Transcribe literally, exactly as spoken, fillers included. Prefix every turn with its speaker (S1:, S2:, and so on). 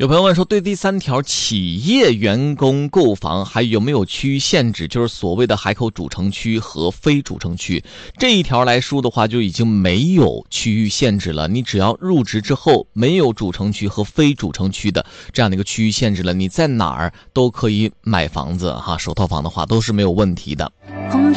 S1: 有朋友问说，对第三条企业员工购房还有没有区域限制，就是所谓的海口主城区和非主城区这一条来说的话，就已经没有区域限制了。你只要入职之后没有主城区和非主城区的这样的一个区域限制了，你在哪儿都可以买房子哈，首套房的话都是没有问题的。